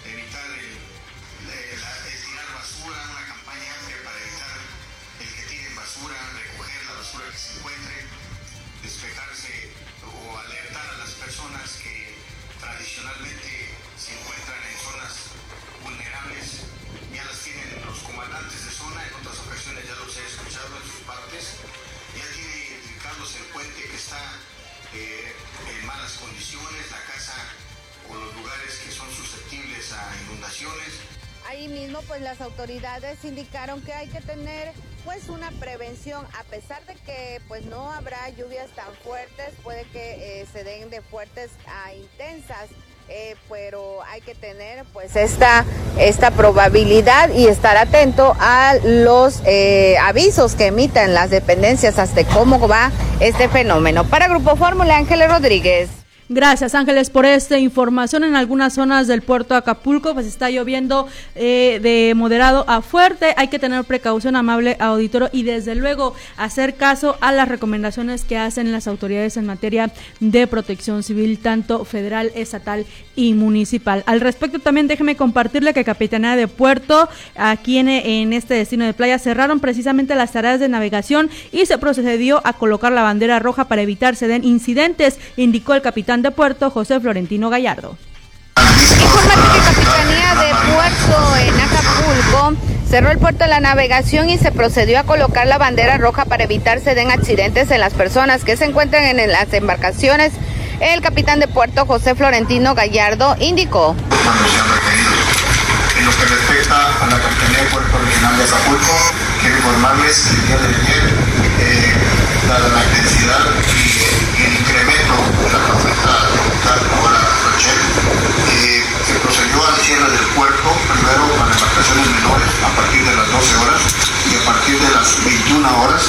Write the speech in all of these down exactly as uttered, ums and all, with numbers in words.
evitar el, el, el tirar basura, una campaña amplia para evitar el que tiren basura, recoger la basura que se encuentre, despejarse o alertar a las personas que tradicionalmente se encuentran en zonas vulnerables. Ya las tienen los comandantes de zona, en otras ocasiones ya los he escuchado en sus partes. Ya tiene identificados el puente que está eh, en malas condiciones, la casa o los lugares que son susceptibles a inundaciones. Ahí mismo pues las autoridades indicaron que hay que tener pues una prevención, a pesar de que pues no habrá lluvias tan fuertes, puede que eh, se den de fuertes a intensas. Eh, pero hay que tener pues esta, esta probabilidad y estar atento a los eh, avisos que emitan las dependencias hasta cómo va este fenómeno. Para Grupo Fórmula, Ángeles Rodríguez. Gracias, Ángeles, por esta información. En algunas zonas del puerto de Acapulco pues está lloviendo eh, de moderado a fuerte. Hay que tener precaución, amable auditorio, y desde luego hacer caso a las recomendaciones que hacen las autoridades en materia de protección civil, tanto federal, estatal y municipal. Al respecto también déjeme compartirle que Capitanía de Puerto, aquí en, en este destino de playa, cerraron precisamente las tareas de navegación y se procedió a colocar la bandera roja para evitar se den incidentes, indicó el capitán de Puerto, José Florentino Gallardo. Informa que Capitanía de Puerto en Acapulco cerró el puerto de la navegación y se procedió a colocar la bandera roja para evitar se den accidentes en las personas que se encuentran en las embarcaciones. El capitán de Puerto, José Florentino Gallardo, indicó. Cuando sean requeridos. En lo que respecta a la Capitanía de Puerto Regional de Acapulco, quiero informarles que el día de ayer, eh, dada la intensidad y el incremento de la tormenta tropical ahora Rochelle, eh, se procedió al cierre del puerto, primero para embarcaciones menores a partir de las doce horas y a partir de las veintiuna horas.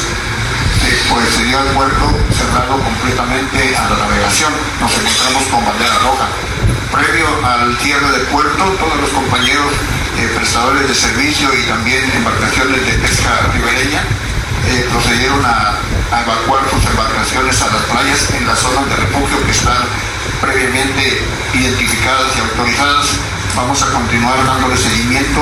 Pues se dio al puerto cerrado completamente a la navegación. Nos encontramos con bandera roja. Previo al cierre del puerto, todos los compañeros eh, prestadores de servicio y también embarcaciones de pesca ribereña eh, procedieron a, a evacuar sus embarcaciones a las playas en las zonas de refugio que están previamente identificadas y autorizadas. Vamos a continuar dándole seguimiento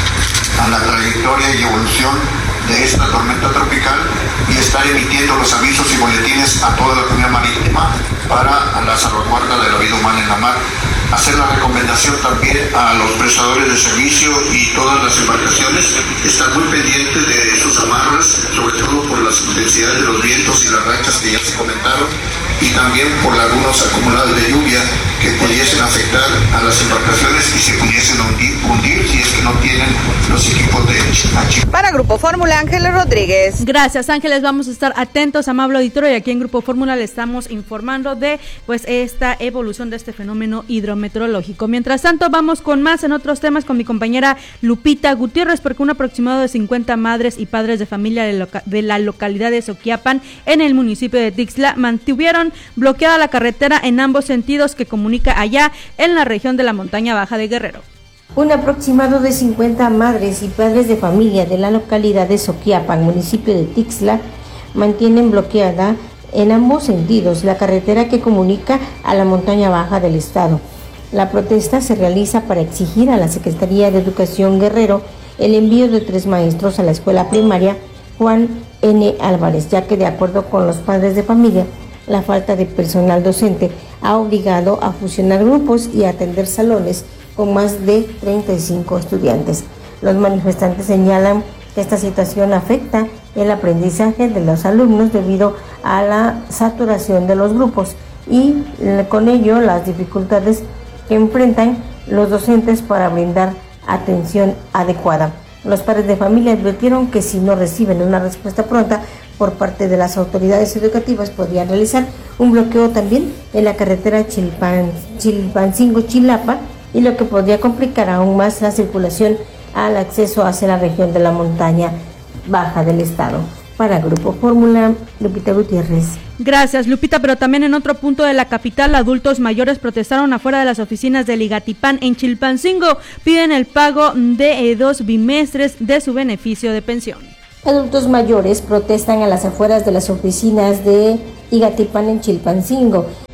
a la trayectoria y evolución de esta tormenta tropical y estar emitiendo los avisos y boletines a toda la comunidad marítima para la salvaguarda de la vida humana en la mar. Hacer la recomendación también a los prestadores de servicio y todas las embarcaciones, estar muy pendientes de sus amarras, sobre todo por las intensidades de los vientos y las rachas que ya se comentaron, y también por algunos acumulados de lluvia que pudiesen afectar a las embarcaciones y se pudiesen hundir, hundir si es que no tienen los equipos de achicamiento. Para Grupo Fórmula, Ángeles Rodríguez. Gracias, Ángeles, vamos a estar atentos, amable auditorio, y aquí en Grupo Fórmula le estamos informando de pues esta evolución de este fenómeno hidrometeorológico. Mientras tanto, vamos con más en otros temas con mi compañera Lupita Gutiérrez, porque un aproximado de cincuenta madres y padres de familia de, loca- de la localidad de Soquiapan, en el municipio de Tixla, mantuvieron bloqueada la carretera en ambos sentidos que comunica allá en la región de la montaña baja de Guerrero. Un aproximado de cincuenta madres y padres de familia de la localidad de Soquiapan, municipio de Tixla, mantienen bloqueada en ambos sentidos la carretera que comunica a la montaña baja del estado. La protesta se realiza para exigir a la Secretaría de Educación Guerrero el envío de tres maestros a la escuela primaria Juan N. Álvarez, ya que de acuerdo con los padres de familia, la falta de personal docente ha obligado a fusionar grupos y a atender salones con más de treinta y cinco estudiantes. Los manifestantes señalan que esta situación afecta el aprendizaje de los alumnos debido a la saturación de los grupos y con ello las dificultades que enfrentan los docentes para brindar atención adecuada. Los padres de familia advirtieron que si no reciben una respuesta pronta por parte de las autoridades educativas podrían realizar un bloqueo también en la carretera Chilpan, Chilpancingo-Chilapa, y lo que podría complicar aún más la circulación al acceso hacia la región de la montaña baja del estado. Para Grupo Fórmula, Lupita Gutiérrez. Gracias, Lupita, pero también en otro punto de la capital, adultos mayores protestaron afuera de las oficinas del Igatipán en Chilpancingo, piden el pago de eh, dos bimestres de su beneficio de pensión. Adultos mayores protestan a las afueras de las oficinas de Igatipán en Chilpancingo.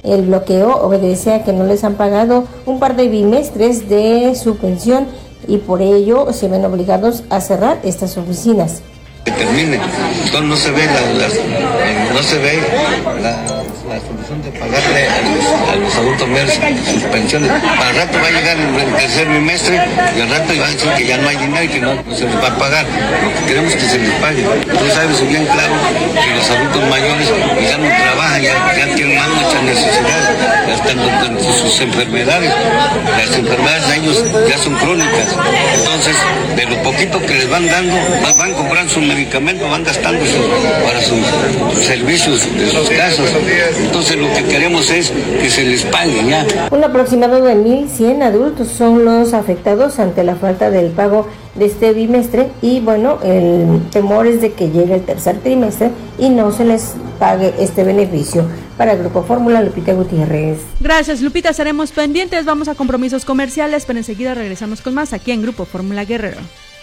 El bloqueo obedece a que no les han pagado un par de bimestres de su pensión y por ello se ven obligados a cerrar estas oficinas. Que termine, entonces no se ve la, la, no se ve la, la solución de pagarle a los, a los adultos mayores sus pensiones. Al rato va a llegar el, el tercer bimestre y al rato va a decir que ya no hay dinero y que no, no se les va a pagar. Lo que queremos es que se les pague. Tú sabes bien claro que los adultos mayores ya no trabajan, ya, ya tienen más muchas necesidades, ya están con sus enfermedades. Las enfermedades de ellos ya son crónicas. Entonces, de lo poquito que les van dando, van comprando sus medicamentos, van gastando su, para sus servicios de sus casas. Entonces lo que queremos es que se les pague ya. Un aproximado de mil cien adultos son los afectados ante la falta del pago de este bimestre y bueno, el temor es de que llegue el tercer trimestre y no se les pague este beneficio. Para el Grupo Fórmula, Lupita Gutiérrez. Gracias, Lupita, seremos pendientes, vamos a compromisos comerciales, pero enseguida regresamos con más aquí en Grupo Fórmula Guerrero.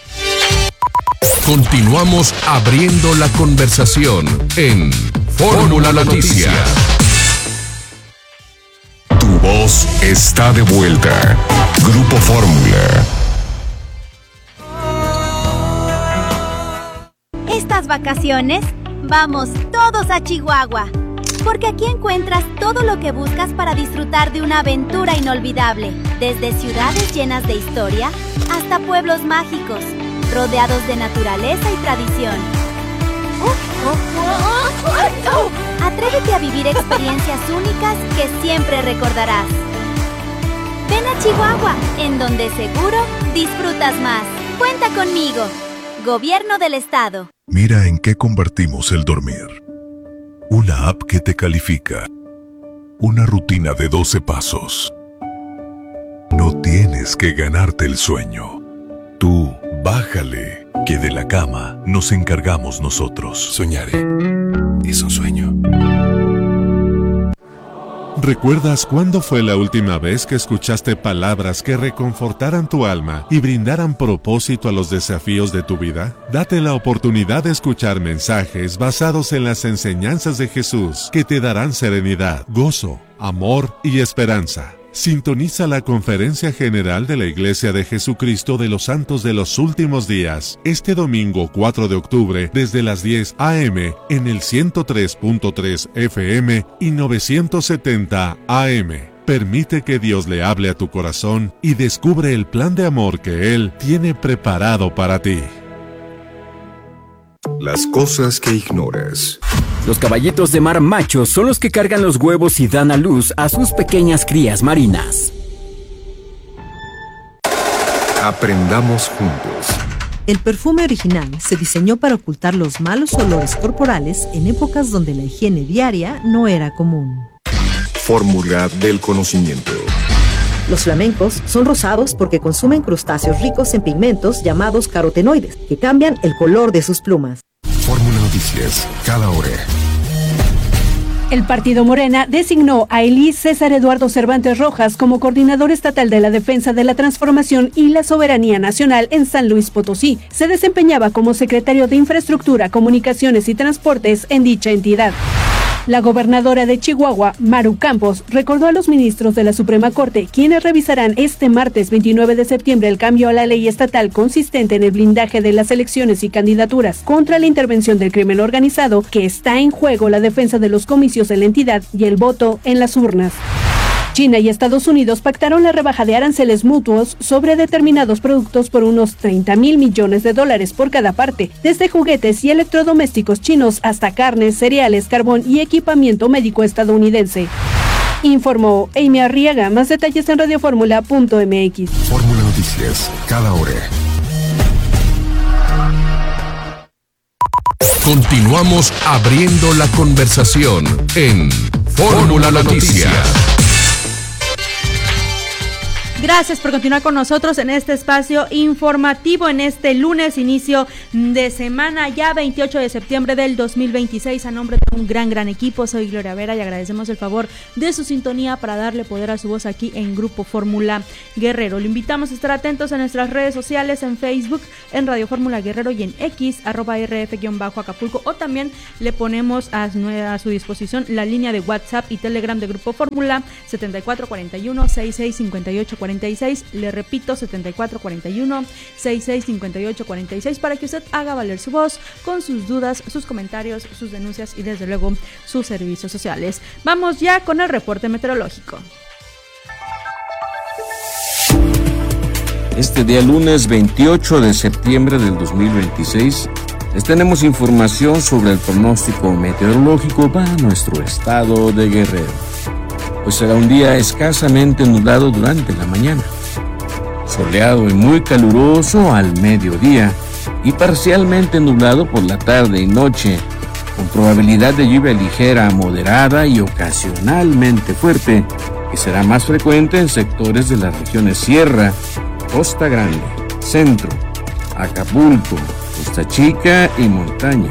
Continuamos abriendo la conversación en Fórmula Noticias. Tu voz está de vuelta. Grupo Fórmula. Estas vacaciones, vamos todos a Chihuahua, porque aquí encuentras todo lo que buscas para disfrutar de una aventura inolvidable, desde ciudades llenas de historia hasta pueblos mágicos, rodeados de naturaleza y tradición. Atrévete a vivir experiencias únicas que siempre recordarás. Ven a Chihuahua, en donde seguro disfrutas más. Cuenta conmigo. Gobierno del Estado. Mira en qué convertimos el dormir. Una app que te califica. Una rutina de doce pasos. No tienes que ganarte el sueño. Tú, bájale, que de la cama nos encargamos nosotros. Soñaré. Es un sueño. ¿Recuerdas cuándo fue la última vez que escuchaste palabras que reconfortaran tu alma y brindaran propósito a los desafíos de tu vida? Date la oportunidad de escuchar mensajes basados en las enseñanzas de Jesús que te darán serenidad, gozo, amor y esperanza. Sintoniza la Conferencia General de la Iglesia de Jesucristo de los Santos de los Últimos Días, este domingo cuatro de octubre, desde las diez a eme, en el ciento tres punto tres efe eme y novecientos setenta a eme. Permite que Dios le hable a tu corazón y descubre el plan de amor que Él tiene preparado para ti. Las cosas que ignoras. Los caballitos de mar machos son los que cargan los huevos y dan a luz a sus pequeñas crías marinas. Aprendamos juntos. El perfume original se diseñó para ocultar los malos olores corporales en épocas donde la higiene diaria no era común. Fórmula del conocimiento. Los flamencos son rosados porque consumen crustáceos ricos en pigmentos llamados carotenoides, que cambian el color de sus plumas. Fórmula Noticias, cada hora. El partido Morena designó a Elís César Eduardo Cervantes Rojas como coordinador estatal de la defensa de la transformación y la soberanía nacional en San Luis Potosí. Se desempeñaba como secretario de Infraestructura, Comunicaciones y Transportes en dicha entidad. La gobernadora de Chihuahua, Maru Campos, recordó a los ministros de la Suprema Corte, quienes revisarán este martes veintinueve de septiembre el cambio a la ley estatal consistente en el blindaje de las elecciones y candidaturas contra la intervención del crimen organizado, que está en juego la defensa de los comicios en la entidad y el voto en las urnas. China y Estados Unidos pactaron la rebaja de aranceles mutuos sobre determinados productos por unos treinta mil millones de dólares por cada parte, desde juguetes y electrodomésticos chinos hasta carnes, cereales, carbón y equipamiento médico estadounidense. Informó Amy Arriaga. Más detalles en radioformula punto eme equis. Fórmula Noticias, cada hora. Continuamos abriendo la conversación en Fórmula Noticias. Gracias por continuar con nosotros en este espacio informativo, en este lunes, inicio de semana, ya veintiocho de septiembre del dos mil veintiséis. A nombre de un gran, gran equipo, soy Gloria Vera y agradecemos el favor de su sintonía para darle poder a su voz aquí en Grupo Fórmula Guerrero. Le invitamos a estar atentos a nuestras redes sociales, en Facebook, en Radio Fórmula Guerrero y en X, arroba R F-Acapulco, o también le ponemos a, a su disposición la línea de WhatsApp y Telegram de Grupo Fórmula, setenta y cuatro cuarenta y uno, sesenta y seis cincuenta y ocho cuarenta y seis. Le repito, setenta y cuatro cuarenta y uno, sesenta y seis cincuenta y ocho cuarenta y seis, para que usted haga valer su voz con sus dudas, sus comentarios, sus denuncias y desde luego sus servicios sociales. Vamos ya con el reporte meteorológico. Este día lunes veintiocho de septiembre del dos mil veintiséis les tenemos información sobre el pronóstico meteorológico para nuestro estado de Guerrero. Pues será un día escasamente nublado durante la mañana, soleado y muy caluroso al mediodía y parcialmente nublado por la tarde y noche, con probabilidad de lluvia ligera a moderada y ocasionalmente fuerte, que será más frecuente en sectores de las regiones Sierra, Costa Grande, Centro, Acapulco, Costa Chica y Montaña.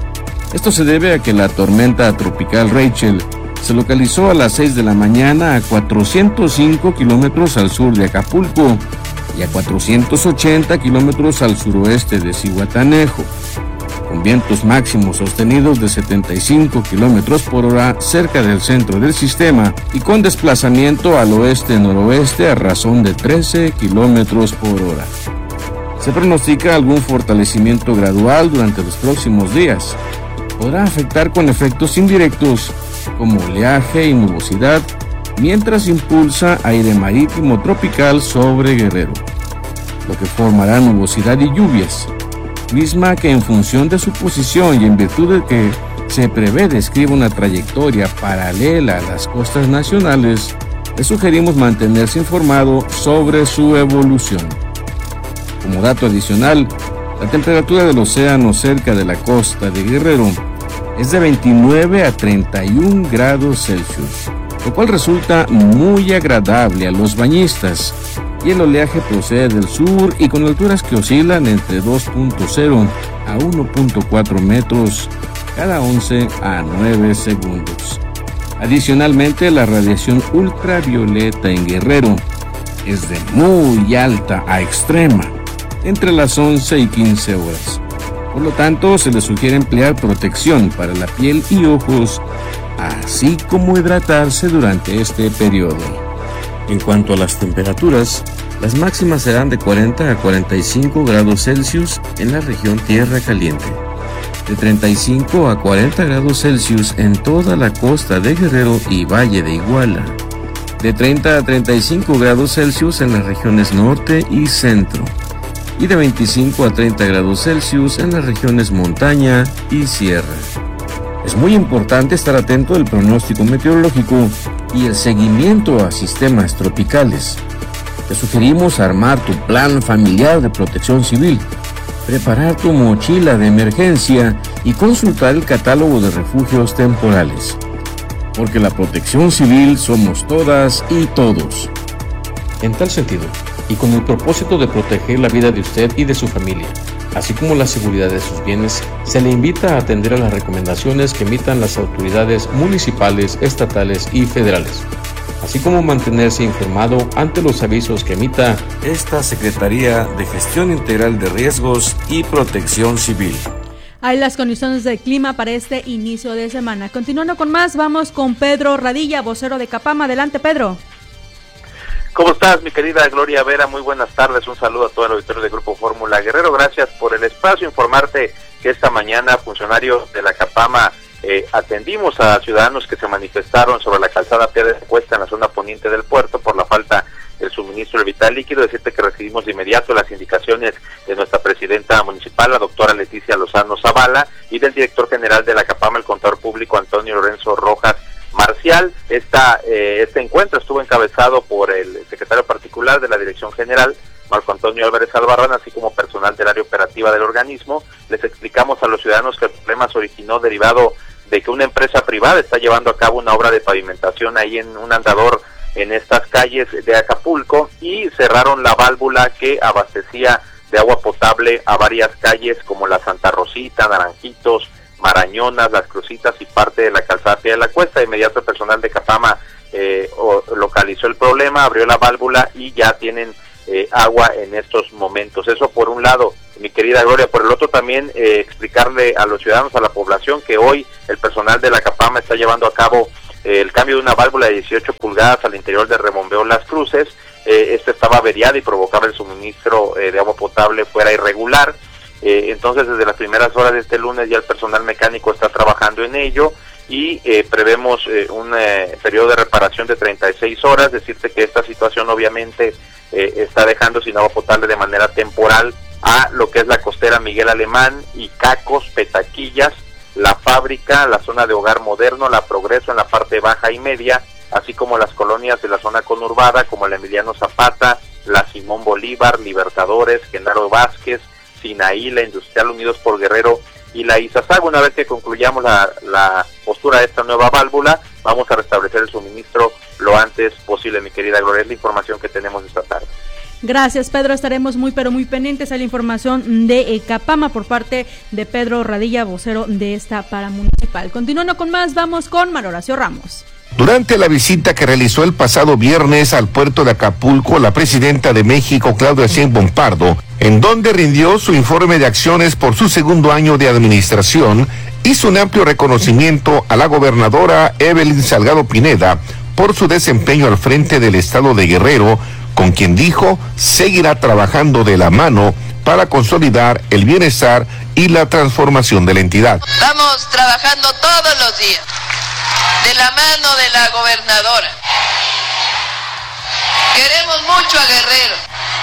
Esto se debe a que la tormenta tropical Rachel se localizó a las seis de la mañana a cuatrocientos cinco kilómetros al sur de Acapulco y a cuatrocientos ochenta kilómetros al suroeste de Zihuatanejo, con vientos máximos sostenidos de setenta y cinco kilómetros por hora cerca del centro del sistema y con desplazamiento al oeste-noroeste a razón de trece kilómetros por hora. Se pronostica algún fortalecimiento gradual durante los próximos días. Podrá afectar con efectos indirectos como oleaje y nubosidad, mientras impulsa aire marítimo tropical sobre Guerrero, lo que formará nubosidad y lluvias, misma que en función de su posición y en virtud de que se prevé describa una trayectoria paralela a las costas nacionales, le sugerimos mantenerse informado sobre su evolución. Como dato adicional, la temperatura del océano cerca de la costa de Guerrero es de veintinueve a treinta y un grados Celsius, lo cual resulta muy agradable a los bañistas, y el oleaje procede del sur y con alturas que oscilan entre dos punto cero a uno punto cuatro metros cada once a nueve segundos. Adicionalmente, la radiación ultravioleta en Guerrero es de muy alta a extrema, entre las once y quince horas. Por lo tanto, se le sugiere emplear protección para la piel y ojos, así como hidratarse durante este periodo. En cuanto a las temperaturas, las máximas serán de cuarenta a cuarenta y cinco grados Celsius en la región Tierra Caliente, de treinta y cinco a cuarenta grados Celsius en toda la costa de Guerrero y Valle de Iguala, de treinta a treinta y cinco grados Celsius en las regiones Norte y Centro, y de veinticinco a treinta grados Celsius en las regiones Montaña y Sierra. Es muy importante estar atento al pronóstico meteorológico y el seguimiento a sistemas tropicales. Te sugerimos armar tu plan familiar de protección civil, preparar tu mochila de emergencia y consultar el catálogo de refugios temporales, porque la protección civil somos todas y todos. En tal sentido, y con el propósito de proteger la vida de usted y de su familia, así como la seguridad de sus bienes, se le invita a atender a las recomendaciones que emitan las autoridades municipales, estatales y federales, así como mantenerse informado ante los avisos que emita esta Secretaría de Gestión Integral de Riesgos y Protección Civil. Hay las condiciones del clima para este inicio de semana. Continuando con más, vamos con Pedro Radilla, vocero de Capama. Adelante, Pedro. ¿Cómo estás, mi querida Gloria Vera? Muy buenas tardes, un saludo a todo el auditorio del Grupo Fórmula Guerrero. Gracias por el espacio. Informarte que esta mañana funcionarios de la Capama eh, atendimos a ciudadanos que se manifestaron sobre la calzada Piedra de Cuesta en la zona poniente del puerto por la falta del suministro de vital líquido. Decirte que recibimos de inmediato las indicaciones de nuestra presidenta municipal, la doctora Leticia Lozano Zavala, y del director general de la Capama, el contador público Antonio Lorenzo Rojas Marcial. Esta, eh, este encuentro estuvo encabezado por el secretario particular de la Dirección General, Marco Antonio Álvarez Albarrán, así como personal del área operativa del organismo. Les explicamos a los ciudadanos que el problema se originó derivado de que una empresa privada está llevando a cabo una obra de pavimentación ahí en un andador en estas calles de Acapulco y cerraron la válvula que abastecía de agua potable a varias calles como la Santa Rosita, Naranjitos, Marañonas, Las Crucitas y parte de la calzada Pie de la Cuesta. De inmediato el personal de Capama eh, o, localizó el problema, abrió la válvula y ya tienen eh, agua en estos momentos. Eso por un lado, mi querida Gloria. Por el otro también eh, explicarle a los ciudadanos, a la población, que hoy el personal de la Capama está llevando a cabo eh, el cambio de una válvula de dieciocho pulgadas al interior del rebombeo Las Cruces. Eh, esta estaba averiada y provocaba el suministro eh, de agua potable fuera irregular. Eh, entonces desde las primeras horas de este lunes ya el personal mecánico está trabajando en ello y eh, prevemos eh, un eh, periodo de reparación de treinta y seis horas. Decirte que esta situación obviamente eh, está dejando sin agua potable de manera temporal a lo que es la costera Miguel Alemán, Icacos, Petaquillas, La Fábrica, la zona de Hogar Moderno, La Progreso en la parte baja y media, así como las colonias de la zona conurbada como el Emiliano Zapata, la Simón Bolívar, Libertadores, Genaro Vázquez, Sinaí, la Industrial Unidos por Guerrero y la Izazaga. Una vez que concluyamos la, la postura de esta nueva válvula, vamos a restablecer el suministro lo antes posible, mi querida Gloria. Es la información que tenemos esta tarde. Gracias, Pedro. Estaremos muy pero muy pendientes a la información de eh, Capama por parte de Pedro Radilla, vocero de esta paramunicipal. Continuando con más, vamos con María Horacio Ramos. Durante la visita que realizó el pasado viernes al puerto de Acapulco, la presidenta de México, Claudia Sheinbaum Pardo, en donde rindió su informe de acciones por su segundo año de administración, hizo un amplio reconocimiento a la gobernadora Evelyn Salgado Pineda por su desempeño al frente del estado de Guerrero, con quien dijo seguirá trabajando de la mano para consolidar el bienestar y la transformación de la entidad. Estamos trabajando todos los días de la mano de la gobernadora. Queremos mucho a Guerrero.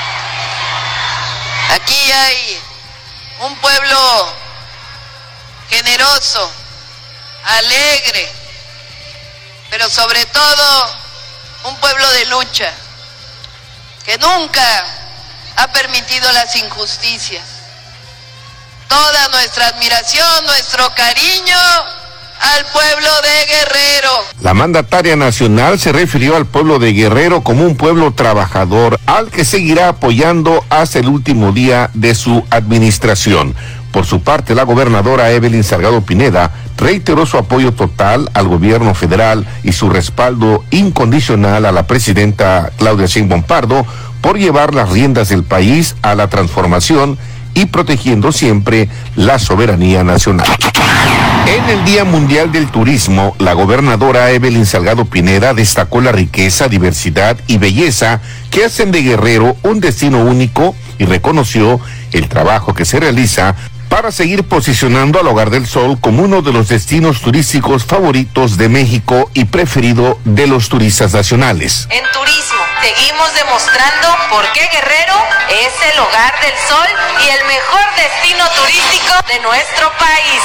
Aquí hay un pueblo generoso, alegre, pero sobre todo un pueblo de lucha, que nunca ha permitido las injusticias. Toda nuestra admiración, nuestro cariño al pueblo de Guerrero. La mandataria nacional se refirió al pueblo de Guerrero como un pueblo trabajador, al que seguirá apoyando hasta el último día de su administración. Por su parte, la gobernadora Evelyn Salgado Pineda reiteró su apoyo total al gobierno federal y su respaldo incondicional a la presidenta Claudia Sheinbaum Pardo por llevar las riendas del país a la transformación y protegiendo siempre la soberanía nacional. En el Día Mundial del Turismo, la gobernadora Evelyn Salgado Pineda destacó la riqueza, diversidad y belleza que hacen de Guerrero un destino único y reconoció el trabajo que se realiza para seguir posicionando al Hogar del Sol como uno de los destinos turísticos favoritos de México y preferido de los turistas nacionales. En turismo seguimos demostrando por qué Guerrero es el Hogar del Sol y el mejor destino turístico de nuestro país.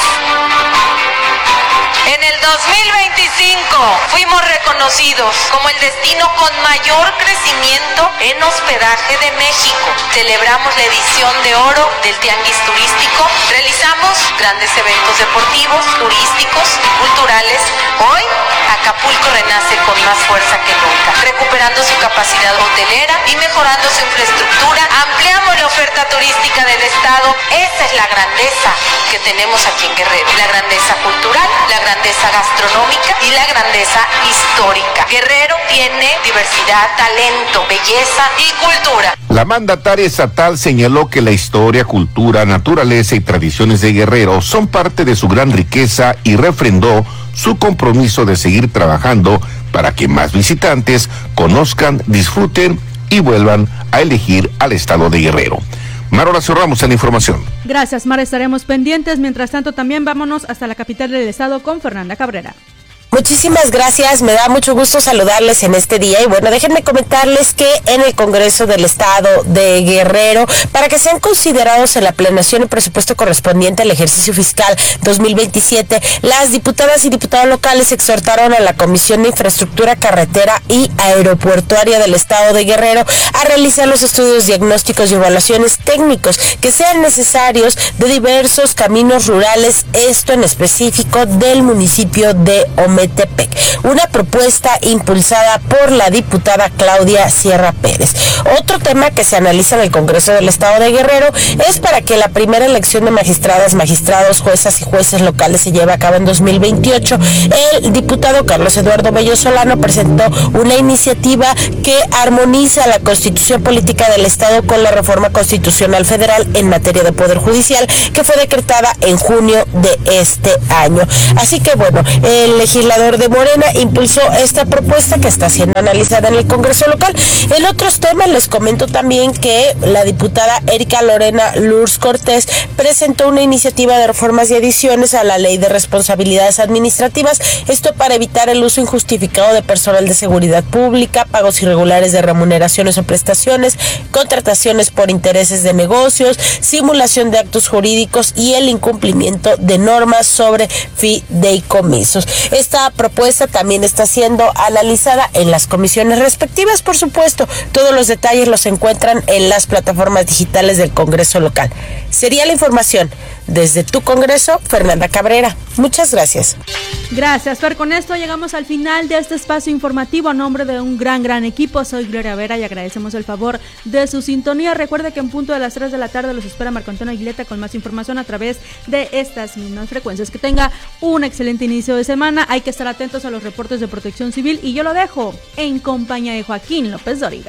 En el dos mil veinticinco fuimos reconocidos como el destino con mayor crecimiento en hospedaje de México. Celebramos la edición de oro del Tianguis Turístico. Realizamos grandes eventos deportivos, turísticos, culturales. Hoy, Acapulco renace con más fuerza que nunca, recuperando su capacidad hotelera y mejorando su infraestructura. Ampliamos la oferta turística del estado. Esa es la grandeza que tenemos aquí en Guerrero. La grandeza cultural, la grandeza gastronómica y la grandeza histórica. Guerrero tiene diversidad, talento, belleza y cultura. La mandataria estatal señaló que la historia, cultura, naturaleza y tradiciones de Guerrero son parte de su gran riqueza y refrendó su compromiso de seguir trabajando para que más visitantes conozcan, disfruten y vuelvan a elegir al estado de Guerrero. María Horacio Ramos en la información. Gracias, Mara, estaremos pendientes. Mientras tanto, también vámonos hasta la capital del estado con Fernanda Cabrera. Muchísimas gracias, me da mucho gusto saludarles en este día y bueno, déjenme comentarles que en el Congreso del Estado de Guerrero, para que sean considerados en la planeación y presupuesto correspondiente al ejercicio fiscal dos mil veintisiete, las diputadas y diputados locales exhortaron a la Comisión de Infraestructura Carretera y Aeroportuaria del Estado de Guerrero a realizar los estudios diagnósticos y evaluaciones técnicos que sean necesarios de diversos caminos rurales, esto en específico del municipio de Ometepe. Metepec, una propuesta impulsada por la diputada Claudia Sierra Pérez. Otro tema que se analiza en el Congreso del Estado de Guerrero es para que la primera elección de magistradas, magistrados, juezas y jueces locales se lleve a cabo en dos mil veintiocho. El diputado Carlos Eduardo Bello Solano presentó una iniciativa que armoniza la Constitución Política del Estado con la reforma constitucional federal en materia de Poder Judicial, que fue decretada en junio de este año. Así que bueno, el legislador de Morena impulsó esta propuesta que está siendo analizada en el Congreso local. En otros temas les comento también que la diputada Erika Lorena Lurs Cortés presentó una iniciativa de reformas y adiciones a la Ley de Responsabilidades Administrativas, esto para evitar el uso injustificado de personal de seguridad pública, pagos irregulares de remuneraciones o prestaciones, contrataciones por intereses de negocios, simulación de actos jurídicos y el incumplimiento de normas sobre fideicomisos. Esta propuesta también está siendo analizada en las comisiones respectivas, por supuesto. Todos los detalles los encuentran en las plataformas digitales del Congreso local. Sería la información. Desde tu Congreso, Fernanda Cabrera. Muchas gracias. Gracias, Fer. Con esto llegamos al final de este espacio informativo. A nombre de un gran, gran equipo, soy Gloria Vera y agradecemos el favor de su sintonía. Recuerde que en punto de las tres de la tarde los espera Marco Antonio Aguileta con más información a través de estas mismas frecuencias. Que tenga un excelente inicio de semana. Hay que estar atentos a los reportes de Protección Civil y yo lo dejo en compañía de Joaquín López Dóriga.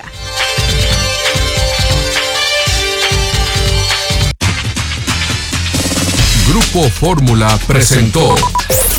Grupo Fórmula presentó